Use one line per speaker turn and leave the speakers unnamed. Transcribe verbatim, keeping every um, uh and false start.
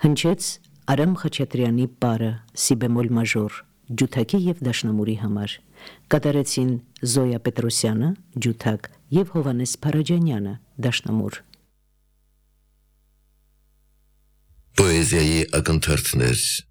Հնչեց Արամ Խաչատրյանի պարը սի բեմոլ մաժոր ջութակի եւ դաշնամուրի համար, կատարեցին Զոյա Պետրոսյանը ջութակ եւ Հովանես Փարաջանյանը դաշնամուր։
Պոեզիայի ակնթարթներ